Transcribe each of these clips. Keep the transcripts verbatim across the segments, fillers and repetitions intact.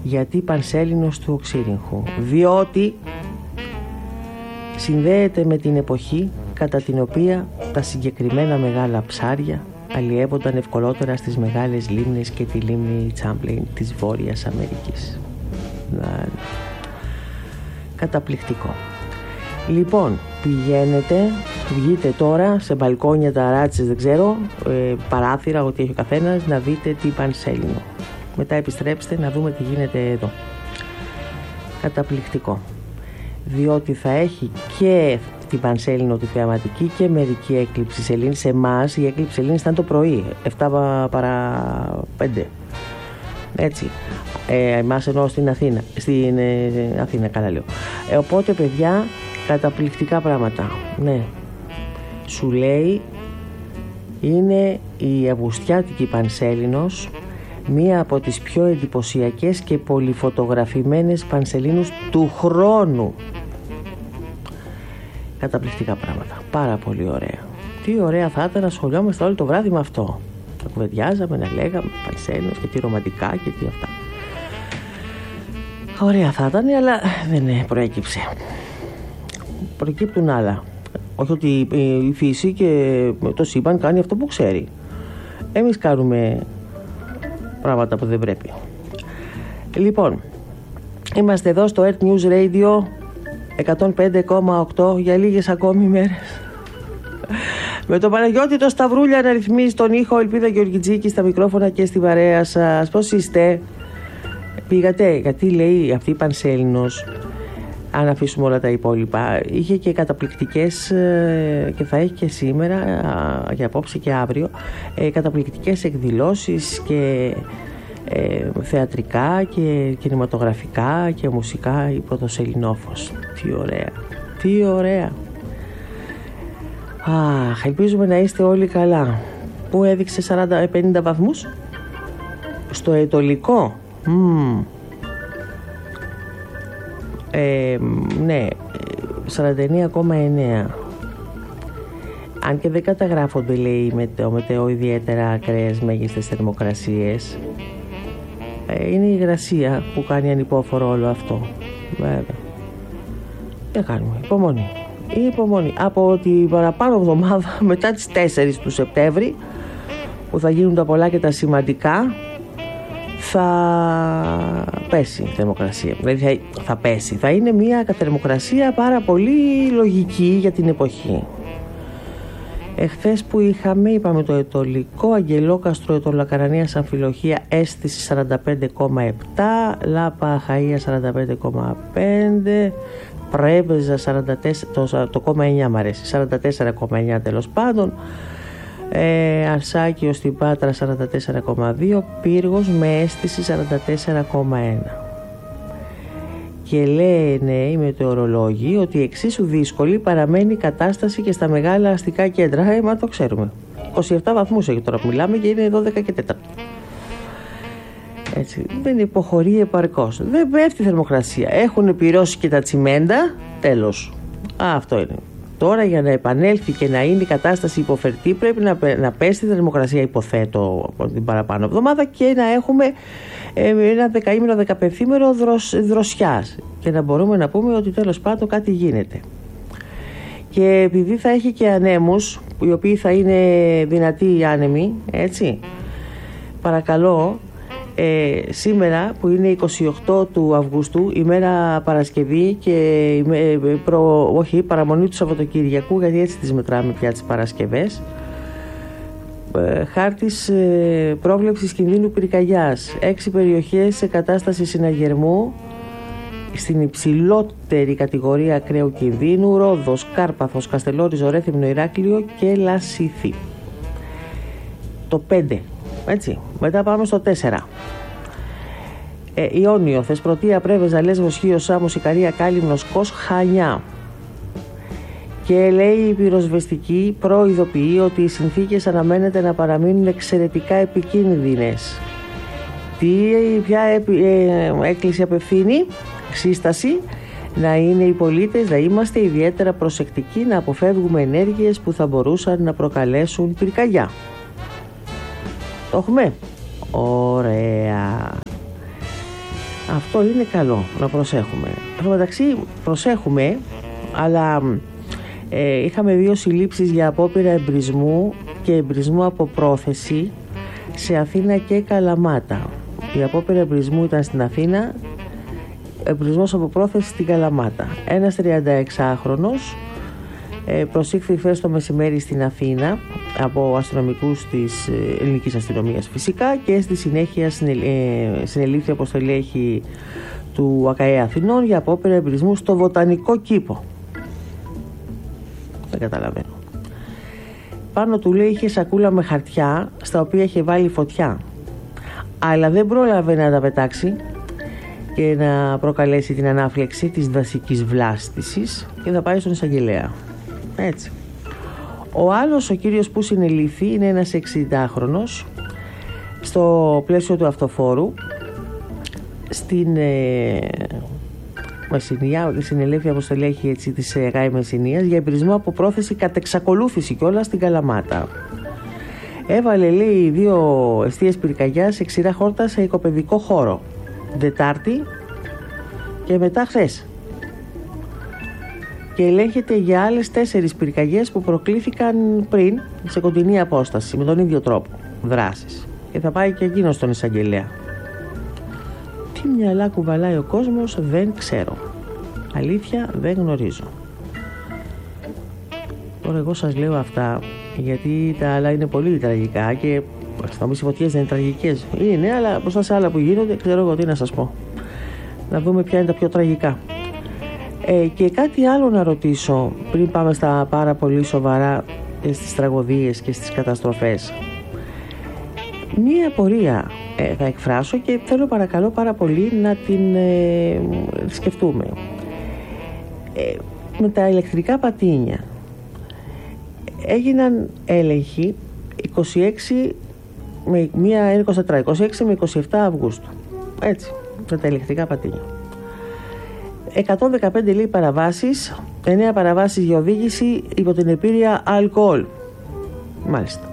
Γιατί Πανσέλινος του Οξύριγχου? Διότι συνδέεται με την εποχή κατά την οποία τα συγκεκριμένα μεγάλα ψάρια αλλιεύονταν ευκολότερα στις μεγάλες λίμνες και τη λίμνη Τσάμπλεϊν της Βόρειας Αμερικής. Να... Καταπληκτικό. Λοιπόν, πηγαίνετε, βγείτε τώρα σε μπαλκόνια, ταράτσες, δεν ξέρω, ε, παράθυρα, ό,τι έχει ο καθένας, να δείτε τι Πανσέλινο. Μετά επιστρέψτε να δούμε τι γίνεται εδώ. Καταπληκτικό. Διότι θα έχει και την Πανσέλινο τη θεαματική και μερική έκλειψη σελήνης. Σε εμάς η έκλειψη σελήνης ήταν το πρωί, επτά παρά πέντε. Έτσι. Ε, εμάς εννοώ στην Αθήνα. Στην ε, Αθήνα, καλά λέω. Ε, οπότε, παιδιά, καταπληκτικά πράγματα. Ναι. Σου λέει, είναι η Αυγουστιάτικη Πανσέλινος, μία από τις πιο εντυπωσιακές και πολυφωτογραφημένες Πανσελίνους του χρόνου. Καταπληκτικά πράγματα. Πάρα πολύ ωραία. Τι ωραία θα ήταν να σχολιόμαστε όλο το βράδυ με αυτό. Να κουβεντιάζαμε, να λέγαμε Πανσέλινος και τι ρομαντικά και τι αυτά. Ωραία θα ήταν, αλλά δεν προέκυψε. Προκύπτουν άλλα. Όχι ότι η φύση και το σύμπαν κάνει αυτό που ξέρει. Εμείς κάνουμε πράγματα που δεν πρέπει. Λοιπόν, είμαστε εδώ στο Earth News Radio εκατόν πέντε κόμμα οκτώ για λίγες ακόμη μέρες. Με τον Παναγιώτη το Σταυρούλια να ρυθμίζει τον ήχο, Ελπίδα Γεωργιτζίκη στα μικρόφωνα και στη παρέα σας. Πώς είστε? Πήγατε? Γιατί λέει αυτή η Πανσέλινος, αν αφήσουμε όλα τα υπόλοιπα, είχε και καταπληκτικές, και θα έχει και σήμερα, για απόψε και αύριο, καταπληκτικές εκδηλώσεις και ε, θεατρικά και κινηματογραφικά και μουσικά υπό το Σελινόφος. Τι ωραία, τι ωραία. Αχ, ελπίζουμε να είστε όλοι καλά. Πού έδειξε σαράντα με πενήντα βαθμούς? Στο Αιτωλικό. Mm. Ε, ναι, σαράντα εννέα κόμμα εννέα. Αν και δεν καταγράφονται, λέει, μετεό, μετεό ιδιαίτερα ακραίες μέγιστες θερμοκρασίες, ε, είναι η υγρασία που κάνει ανυπόφορο όλο αυτό. Βέβαια. Δεν κάνουμε. Υπομονή. Υπομονή. Από την παραπάνω εβδομάδα, μετά τις τέσσερις του Σεπτέμβρη, που θα γίνουν τα πολλά και τα σημαντικά, θα πέσει η θερμοκρασία. Δηλαδή θα, θα πέσει. Θα είναι μια θερμοκρασία πάρα πολύ λογική για την εποχή. Εχθές που είχαμε, είπαμε το Αιτωλικό, Αγγελόκαστρο, Αιτωλακαρανίας, Αμφιλοχία, αίσθηση σαράντα πέντε κόμμα επτά, Λάπα, Αχαΐα σαράντα πέντε κόμμα πέντε, Πρέβεζα σαράντα τέσσερα, το, το κόμμα εννιά μ' αρέσει, σαράντα τέσσερα κόμμα εννιά τέλος πάντων, ε, Αρσάκιο στην Πάτρα σαράντα τέσσερα κόμμα δύο, Πύργος με αίσθηση σαράντα τέσσερα κόμμα ένα. Και λένε οι μετεωρολόγοι ότι εξίσου δύσκολη παραμένει η κατάσταση και στα μεγάλα αστικά κέντρα. Ε, μα το ξέρουμε. είκοσι επτά βαθμούς έχει τώρα που μιλάμε και είναι δώδεκα και τέσσερα. Έτσι, δεν υποχωρεί επαρκώς. Δεν πέφτει η θερμοκρασία. Έχουν πυρώσει και τα τσιμέντα. Τέλος. Α, αυτό είναι. Τώρα για να επανέλθει και να είναι η κατάσταση υποφερτή πρέπει να, να πέσει η θερμοκρασία, υποθέτω, την παραπάνω εβδομάδα και να έχουμε ε, ένα δεκαήμερο, δεκαπενθήμερο δροσ, δροσιάς και να μπορούμε να πούμε ότι τέλος πάντων κάτι γίνεται. Και επειδή θα έχει και ανέμους, οι οποίοι θα είναι δυνατοί οι άνεμοι, έτσι, παρακαλώ, Ε, σήμερα που είναι είκοσι οκτώ του Αυγούστου, ημέρα Παρασκευή και ε, προ, όχι, παραμονή του Σαββατοκυριακού, γιατί έτσι τις μετράμε πια τις Παρασκευές, ε, χάρτης ε, πρόβλεψης κινδύνου πυρκαγιάς, έξι περιοχές σε κατάσταση συναγερμού στην υψηλότερη κατηγορία ακραίου κινδύνου: Ρόδος, Κάρπαθος, Καστελόρι, Ζωρέθυμνο, Ηράκλειο και Λασίθι. Το πέντε. Έτσι. Μετά πάμε στο τέσσερα. Ε, Ιόνιο, Θεσπρωτεία, Πρέβεζα, Λέσβος, Χίος, Σάμος, Ικαρία, Κάλυμνος, Κος, Χανιά. Και λέει η πυροσβεστική, προειδοποιεί ότι οι συνθήκες αναμένεται να παραμείνουν εξαιρετικά επικίνδυνες. Τι, ποια ε, έκκληση απευθύνει, σύσταση, να είναι οι πολίτες, να είμαστε ιδιαίτερα προσεκτικοί, να αποφεύγουμε ενέργειες που θα μπορούσαν να προκαλέσουν πυρκαγιά. Το έχουμε. Ωραία. Αυτό είναι καλό να προσέχουμε. Στο μεταξύ προσέχουμε, αλλά ε, είχαμε δύο συλλήψεις για απόπειρα εμπρισμού και εμπρισμού από πρόθεση σε Αθήνα και Καλαμάτα. Η απόπειρα εμπρισμού ήταν στην Αθήνα, εμπρισμός από πρόθεση στην Καλαμάτα. Ένας τριανταεξάχρονος ε, προσήχθη χθες το μεσημέρι στην Αθήνα από αστυνομικούς της ε, ελληνικής αστυνομίας φυσικά, και στη συνέχεια συνελήφθη από στελέχη του ΑΚΑΕ Αθηνών για απόπειρα εμπρισμού στο Βοτανικό Κήπο. Δεν καταλαβαίνω. Πάνω του, λέει, είχε σακούλα με χαρτιά στα οποία είχε βάλει φωτιά, αλλά δεν πρόλαβε να τα πετάξει και να προκαλέσει την ανάφλεξη της δασικής βλάστησης και θα πάει στον εισαγγελέα. Έτσι. Ο άλλος, ο κύριος που συνελήφθη, είναι ένας εξηντάχρονος στο πλαίσιο του αυτοφόρου στην ε, Μεσσηνία, συνελήφθη από στελέχη έτσι της ΓΑΕ Μεσσηνίας για εμπρισμό από πρόθεση κατ' εξακολούθηση κιόλας στην Καλαμάτα. Έβαλε, λέει, δύο εστίες πυρκαγιάς σε ξηρά χόρτα σε οικοπαιδικό χώρο Δετάρτη και μετά χθες, και ελέγχεται για άλλες τέσσερις πυρκαγιές που προκλήθηκαν πριν σε κοντινή απόσταση με τον ίδιο τρόπο δράσης, και θα πάει και εκείνος στον εισαγγελέα. Τι μυαλά κουβαλάει ο κόσμος δεν ξέρω, αλήθεια δεν γνωρίζω. Τώρα εγώ σας λέω αυτά γιατί τα άλλα είναι πολύ τραγικά, και θα μου φωτιές δεν είναι τραγικές, είναι, αλλά μπροστά σε άλλα που γίνονται ξέρω εγώ τι να σας πω. Να δούμε ποια είναι τα πιο τραγικά. Ε, και κάτι άλλο να ρωτήσω πριν πάμε στα πάρα πολύ σοβαρά, στις τραγωδίες και στις καταστροφές. Μία απορία ε, θα εκφράσω και θέλω παρακαλώ πάρα πολύ να την ε, σκεφτούμε. Ε, με τα ηλεκτρικά πατίνια έγιναν έλεγχοι είκοσι έξι με μία είκοσι τέσσερα, είκοσι έξι με είκοσι επτά Αυγούστου. Έτσι, με τα ηλεκτρικά πατίνια. εκατόν δεκαπέντε, λέει, παραβάσεις, εννέα παραβάσεις για οδήγηση υπό την επίρρεια αλκοόλ. Μάλιστα.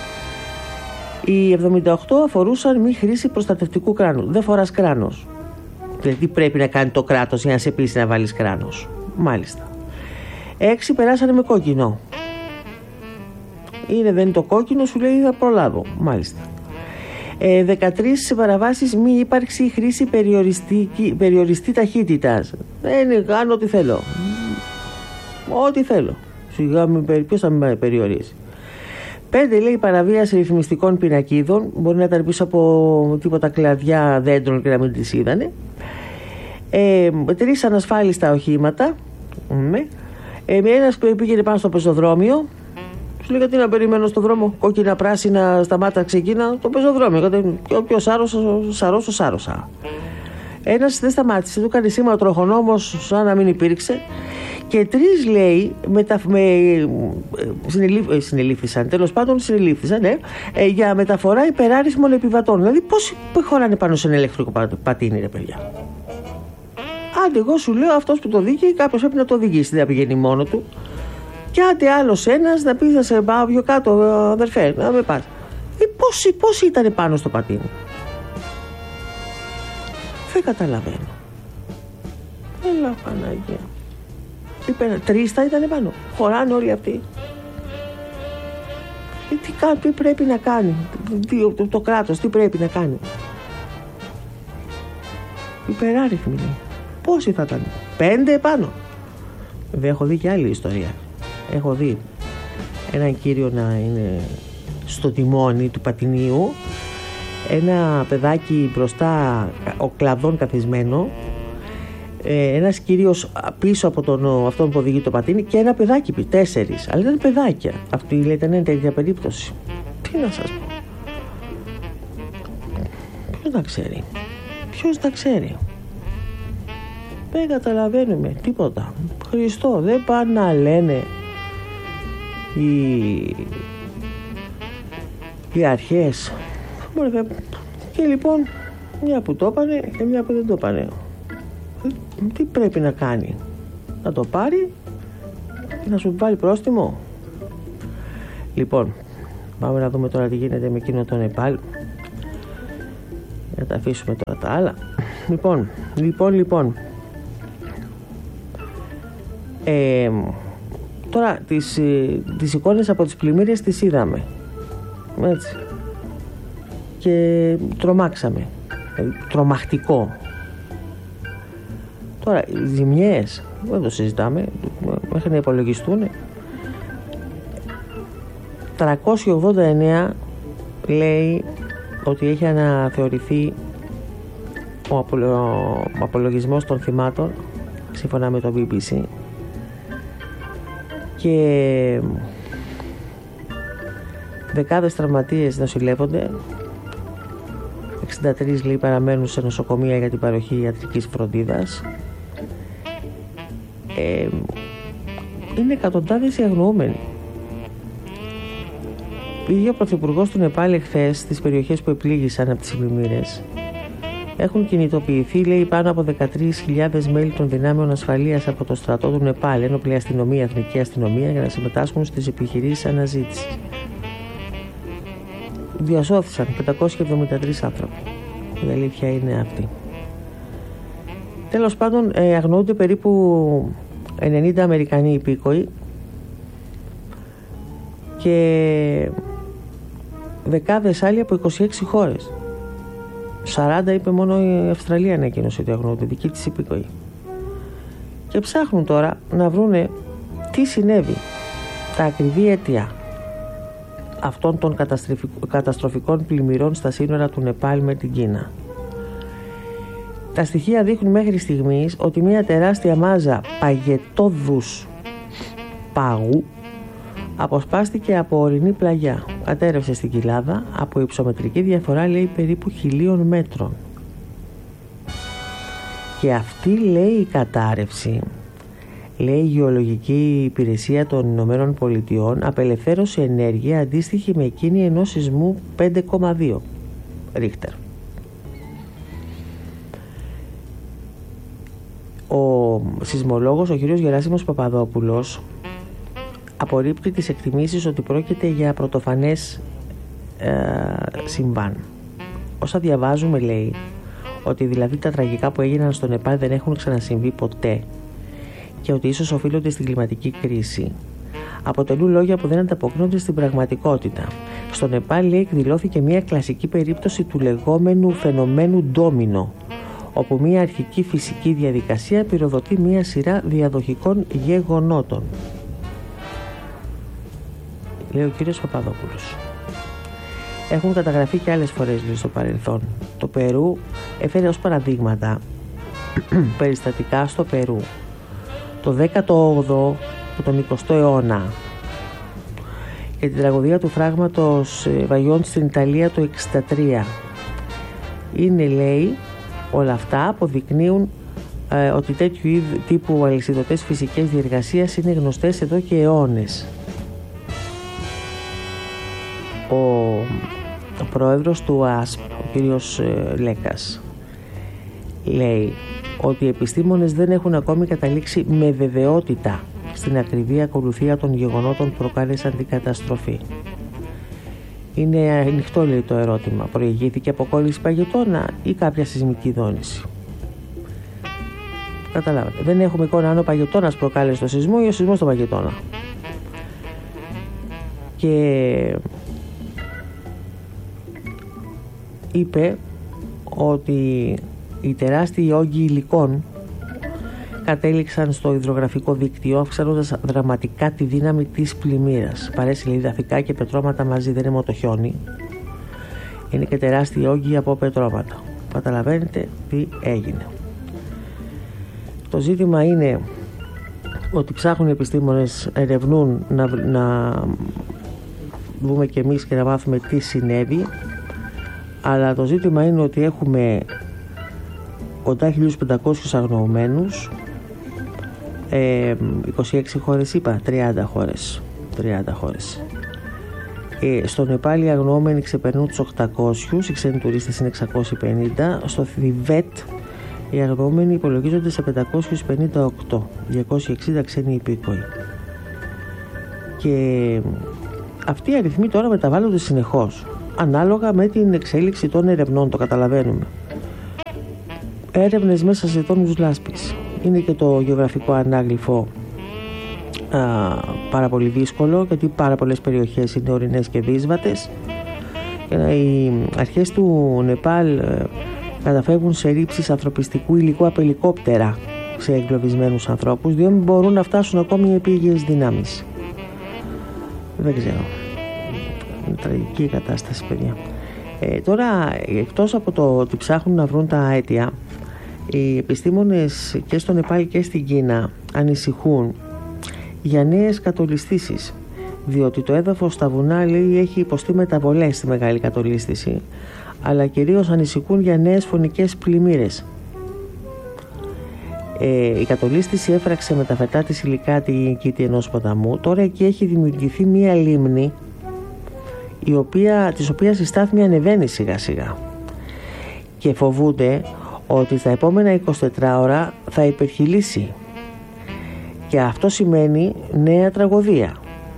Οι εβδομήντα οκτώ αφορούσαν μη χρήση προστατευτικού κράνου. Δεν φοράς κράνος. Δηλαδή τι πρέπει να κάνει το κράτος για να σε πείσει να βάλεις κράνος. Μάλιστα. έξι περάσανε με κόκκινο. Είναι, δεν είναι το κόκκινο, σου λέει θα προλάβω. Μάλιστα. Ε, δεκατρείς παραβάσεις μη ύπαρξη χρήση περιοριστή ταχύτητας. Δεν κάνω ό,τι θέλω. Ό,τι θέλω. Σιγά με, ποιος θα με περιορίσει. πέντε, λέει, παραβίαση ρυθμιστικών πινακίδων. Μπορεί να ήταν πίσω από τίποτα κλαδιά δέντρων και να μην τις είδανε. Ε, τρεις ανασφάλιστα οχήματα. Ε, ένας που πήγαινε πάνω στο πεζοδρόμιο. Σου λέει, γιατί να περιμένω στο δρόμο, κόκκινα, πράσινα, σταμάτα, ξεκίνα, το πεζοδρόμιο. Και όποιος σαρώσω, σάρωσα. Ένας δεν σταμάτησε, του έκανε σήμα ο τροχονόμος σαν να μην υπήρξε. Και τρεις, λέει, μετα... με... συνελήφ... συνελήφθησαν, τέλος πάντων συνελήφθησαν, ναι, ε, για μεταφορά υπεράριθμων επιβατών. Δηλαδή, πώς χωράνε πάνω σε ένα ηλεκτρικό πατίνι, ρε παιδιά. Άντε, εγώ σου λέω, αυτός που το δίκαιε, κάποιος πρέπει να το οδηγήσει, δεν θα πηγαίνει μόνο του. Και άντε άλλος ένας να πει, θα σε πάω πιο κάτω, αδερφέ, να με πας. Ε, πώς, πώς ήταν πάνω στο πατίνι. Δεν καταλαβαίνω. Έλα, Παναγία. Τρεις θα ήταν πάνω. Χωράνε όλοι αυτοί. Ε, τι, τι πρέπει να κάνει τι, το, το κράτος, τι πρέπει να κάνει. Υπεράριθμοι. Πόσοι θα ήταν. Πέντε πάνω. Βέβαια έχω δει και άλλη ιστορία. Έχω δει έναν κύριο να είναι στο τιμόνι του πατινίου, ένα παιδάκι μπροστά, ο κλαδόν καθισμένο, ένας κύριος πίσω από τον, αυτόν που οδηγεί το πατίνι, και ένα παιδάκι, τέσσερις, αλλά ήταν παιδάκια. Αυτή, λέει, ήταν μια τέτοια περίπτωση. Τι να σας πω. Ποιος τα ξέρει. Ποιος τα ξέρει. Δεν καταλαβαίνουμε τίποτα. Χριστό, δεν πάνε να λένε οι, οι αρχές. Και λοιπόν, μια που το έπανε και μια που δεν το έπανε. Τι πρέπει να κάνει? Να το πάρει και να σου βάλει πρόστιμο? Λοιπόν, πάμε να δούμε τώρα τι γίνεται με εκείνο το Νεπάλ. Να τα αφήσουμε τώρα τα άλλα. Λοιπόν, λοιπόν, λοιπόν. Ε, τώρα τις, τις εικόνες από τις πλημμύρες τις είδαμε. Έτσι. Και τρομάξαμε. Ε, τρομακτικό. Τώρα, οι ζημιές, δεν το συζητάμε, μέχρι να υπολογιστούν. τριακόσια ογδόντα εννέα λέει ότι έχει αναθεωρηθεί ο, απολο, ο απολογισμός των θυμάτων σύμφωνα με το μπι μπι σι και δεκάδες τραυματίες νοσηλεύονται, εξήντα τρεις λέει παραμένουν σε νοσοκομεία για την παροχή ιατρικής φροντίδας. Ε, είναι εκατοντάδες οι αγνοούμενοι. Πήγε ο Πρωθυπουργός του Νεπάλ εχθές στις περιοχές που επλήγησαν από τις πλημμύρες. Έχουν κινητοποιηθεί, λέει, πάνω από δεκατρείς χιλιάδες μέλη των δυνάμεων ασφαλείας από το στρατό του Νεπάλ, ένοπλη αστυνομία, εθνική αστυνομία, για να συμμετάσχουν στις επιχειρήσεις αναζήτησης. Διασώθησαν πεντακόσιοι εβδομήντα τρεις άνθρωποι. Η αλήθεια είναι αυτή. Τέλος πάντων, ε, αγνοούνται περίπου ενενήντα Αμερικανοί υπήκοοι και δεκάδες άλλοι από είκοσι έξι χώρες. σαράντα είπε μόνο η Αυστραλία ανακοίνωσε ότι αγνοούνται, δική της υπήκοη. Και ψάχνουν τώρα να βρούνε τι συνέβη, τα ακριβή αίτια αυτών των καταστροφικών πλημμυρών στα σύνορα του Νεπάλ με την Κίνα. Τα στοιχεία δείχνουν μέχρι στιγμής ότι μια τεράστια μάζα παγετώδους πάγου αποσπάστηκε από ορεινή πλαγιά. Κατέρευσε στην κοιλάδα από υψομετρική διαφορά, λέει, περίπου χιλίων μέτρων. Και αυτή, λέει, η κατάρρευση, λέει, η Γεωλογική Υπηρεσία των Ηνωμένων Πολιτειών απελευθέρωσε ενέργεια αντίστοιχη με εκείνη ενός σεισμού πέντε κόμμα δύο Ρίχτερ. Ο σεισμολόγος, ο κ. Γεράσιμος Παπαδόπουλος, απορρίπτει τις εκτιμήσεις ότι πρόκειται για πρωτοφανές ε, συμβάν. Όσα διαβάζουμε, λέει, ότι δηλαδή τα τραγικά που έγιναν στο Νεπάλ δεν έχουν ξανασυμβεί ποτέ και ότι ίσως οφείλονται στην κλιματική κρίση, αποτελούν λόγια που δεν ανταποκρίνονται στην πραγματικότητα. Στο Νεπάλ, λέει, εκδηλώθηκε μια κλασική περίπτωση του λεγόμενου φαινομένου ντόμινο, όπου μια αρχική φυσική διαδικασία πυροδοτεί μια σειρά διαδοχικών γεγονότων. Λέει ο κύριος Παπαδόπουλος. Έχουν καταγραφεί και άλλες φορές, λέει, στο παρελθόν. Το Περού έφερε ως παραδείγματα περιστατικά στο Περού το δέκατο όγδοο και τον εικοστό αιώνα και την τραγωδία του φράγματος Βαγιών στην Ιταλία το εξήντα τρία. Είναι, λέει, όλα αυτά αποδεικνύουν ε, ότι τέτοιου είδου, τύπου αλυσιδωτές φυσικές διεργασίες είναι γνωστές εδώ και αιώνες. Ο, ο πρόεδρος του ΑΣΠ, ο κύριος ε, Λέκας, λέει ότι οι επιστήμονες δεν έχουν ακόμη καταλήξει με βεβαιότητα στην ακριβή ακολουθία των γεγονότων που προκάλεσαν την καταστροφή. Είναι ανοιχτό, λέει, το ερώτημα. Προηγήθηκε αποκόλληση παγετώνα ή κάποια σεισμική δόνηση? Καταλάβατε. Δεν έχουμε εικόνα αν ο παγετώνας προκάλεσε το σεισμό ή ο σεισμός τον παγετώνα. Και είπε ότι οι τεράστιοι όγκοι υλικών κατέληξαν στο υδρογραφικό δίκτυο, αυξάνοντας δραματικά τη δύναμη της πλημμύρας. Παρέσει, λέει, δαφικά και πετρώματα μαζί, δεν είναι μόνο το χιόνι. Είναι και τεράστιοι όγκοι από πετρώματα. Καταλαβαίνετε τι έγινε. Το ζήτημα είναι ότι ψάχνουν οι επιστήμονες, ερευνούν, να, να δούμε κι εμείς και να μάθουμε τι συνέβη. Αλλά το ζήτημα είναι ότι έχουμε κοντά χίλιους πεντακόσιους αγνοωμένους, ε, είκοσι έξι χώρες είπα, τριάντα χώρες, τριάντα χώρες. Ε, στο Νεπάλ οι αγνοώμενοι ξεπερνούν τους οκτακόσιους, οι ξένοι τουρίστες είναι εξακόσιοι πενήντα, στο Θιβέτ οι αγνοώμενοι υπολογίζονται σε πεντακόσιους πενήντα οκτώ, διακόσιοι εξήντα ξένοι υπήκοοι. Και αυτοί οι αριθμοί τώρα μεταβάλλονται συνεχώς, ανάλογα με την εξέλιξη των ερευνών, το καταλαβαίνουμε. έρευνες μέσα σε τόνους λάσπης. Είναι και το γεωγραφικό ανάγλυφο α, πάρα πολύ δύσκολο, γιατί πάρα πολλές περιοχές είναι ορεινές και δύσβατες. Οι αρχές του Νεπάλ καταφεύγουν σε ρήψεις ανθρωπιστικού υλικού από ελικόπτερα σε εγκλωβισμένους ανθρώπους, διότι μπορούν να φτάσουν ακόμη οι επίγειες δυνάμεις. Δεν ξέρω. Είναι τραγική η κατάσταση, παιδιά. Ε, τώρα, εκτός από το ότι ψάχνουν να βρουν τα αίτια, οι επιστήμονες και στο Νεπάλ και στην Κίνα ανησυχούν για νέες κατολιστήσεις, διότι το έδαφος στα βουνά, λέει, έχει υποστεί μεταβολές στη μεγάλη κατολίσθηση, αλλά κυρίως ανησυχούν για νέες φωνικές πλημμύρες. Ε, η κατολίσθηση έφραξε με τα φετά της υλικά την κήτη ενός ποταμού. Τώρα εκεί έχει δημιουργηθεί μία λίμνη, η οποία, της οποίας η στάθμη ανεβαίνει σιγά σιγά, και φοβούνται ότι στα επόμενα εικοσιτέσσερις ώρα θα υπερχειλήσει, και αυτό σημαίνει νέα τραγωδία.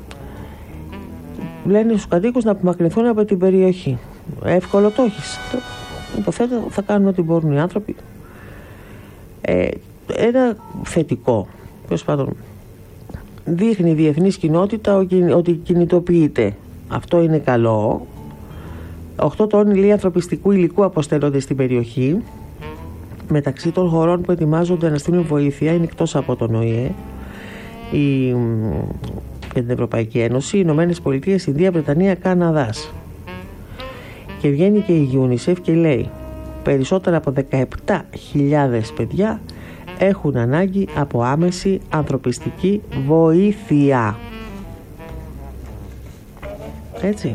Λένε στους κατοίκους να απομακρυνθούν από την περιοχή. Εύκολο το έχεις. Υποθέτω θα κάνουν ό,τι μπορούν οι άνθρωποι. Ε, ένα θετικό, τέλος πάντων, δείχνει η διεθνής κοινότητα ότι κινητοποιείται. Αυτό είναι καλό. Οκτώ τόνοι, λέει, ανθρωπιστικού υλικού αποστέλλονται στην περιοχή. Μεταξύ των χωρών που ετοιμάζονται να στείλουν βοήθεια είναι, εκτός από τον Ο Ε Ε, η, και την Ευρωπαϊκή Ένωση, οι Ηνωμένες Πολιτείες, Ινδία, Βρετανία, Καναδάς. Και βγαίνει και η UNICEF και λέει περισσότερα από δεκαεπτά χιλιάδες παιδιά έχουν ανάγκη από άμεση ανθρωπιστική βοήθεια. Έτσι.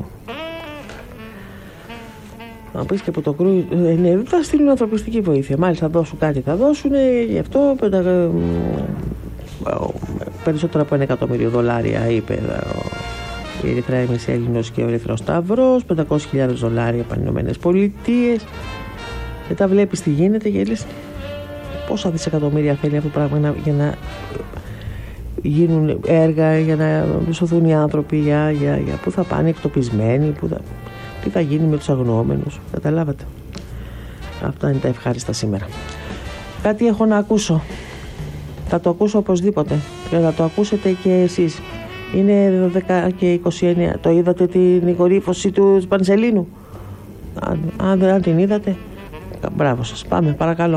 Να πεις και από το κρούι, ε, ναι, θα στείλουν ανθρωπιστική βοήθεια. Μάλιστα, θα δώσουν κάτι, θα δώσουν, γι' αυτό πεντα, περισσότερα από ένα εκατομμύριο δολάρια, είπε η Ερυθρέα Ημισέλληνος και ο Ερυθρός Σταυρός, πεντακόσιες χιλιάδες δολάρια από τις Ηνωμένες Πολιτείες. Και τα βλέπεις τι γίνεται και λες πόσα δισεκατομμύρια θέλει αυτό το πράγμα για να γίνουν έργα, για να σωθούν οι άνθρωποι, για, για, για πού θα πάνε εκτοπισμένοι, πού θα, τι θα γίνει με τους αγνοώμενους. Καταλάβατε. Αυτά είναι τα ευχάριστα σήμερα. Κάτι έχω να ακούσω. Θα το ακούσω οπωσδήποτε και θα το ακούσετε και εσείς. Είναι δώδεκα και είκοσι εννέα. Το είδατε την κορύφωση του Πανσελίνου? Αν, αν, αν την είδατε, μπράβο σας. Πάμε, παρακαλώ.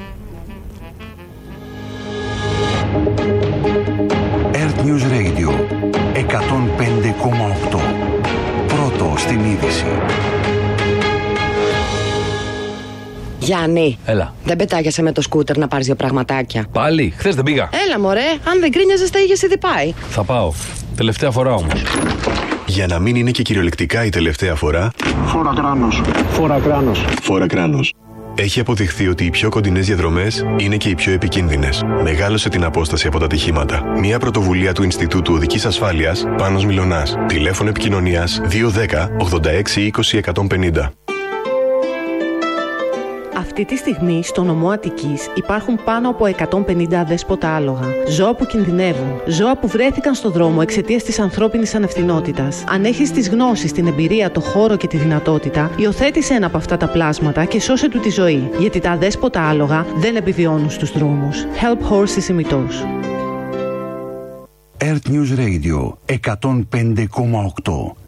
Earth News Radio εκατόν πέντε κόμμα οκτώ. Πρώτο στην είδηση. Γιάννη, έλα. Δεν πετάγεσαι με το σκούτερ να πάρεις δύο πραγματάκια? Πάλι, χθες δεν πήγα. Έλα μωρέ, αν δεν κρίνιαζες θα είχες ήδη πάει. Θα πάω. Τελευταία φορά όμως. Για να μην είναι και κυριολεκτικά η τελευταία φορά, φόρα κράνος. Φόρα κράνος. Φόρα κράνος. Έχει αποδειχθεί ότι οι πιο κοντινές διαδρομές είναι και οι πιο επικίνδυνες. Μεγάλωσε την απόσταση από τα ατυχήματα. Μια πρωτοβουλία του Ινστιτούτου Οδικής Ασφάλειας, Πάνος Μιλωνάς. Τηλέφωνο επικοινωνίας δύο ένα μηδέν ογδόντα έξι είκοσι εκατόν πενήντα. Αυτή τη στιγμή στο νομό Αττικής υπάρχουν πάνω από εκατόν πενήντα αδέσποτα άλογα. Ζώα που κινδυνεύουν. Ζώα που βρέθηκαν στον δρόμο εξαιτίας της ανθρώπινης ανευθυνότητας. Αν έχεις τις γνώσεις, την εμπειρία, το χώρο και τη δυνατότητα, υιοθέτησε ένα από αυτά τα πλάσματα και σώσε του τη ζωή. Γιατί τα αδέσποτα άλογα δεν επιβιώνουν στους δρόμους. Help Horses ημιτός. Earth News Radio εκατόν πέντε κόμμα οκτώ.